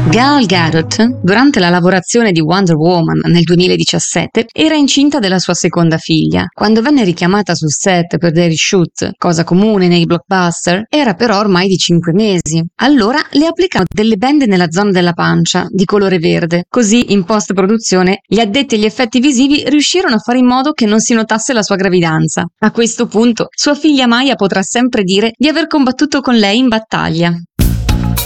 Gal Gadot, durante la lavorazione di Wonder Woman nel 2017, era incinta della sua seconda figlia. Quando venne richiamata sul set per dei reshoot, cosa comune nei blockbuster, era però ormai di 5 mesi. Allora le applicano delle bende nella zona della pancia, di colore verde. Così, in post-produzione, gli addetti agli effetti visivi riuscirono a fare in modo che non si notasse la sua gravidanza. A questo punto, sua figlia Maya potrà sempre dire di aver combattuto con lei in battaglia.